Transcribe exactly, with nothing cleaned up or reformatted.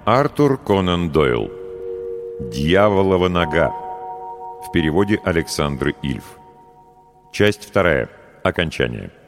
Артур Конан Дойл. «Дьяволова нога». В переводе Александры Ильф. Часть вторая. Окончание.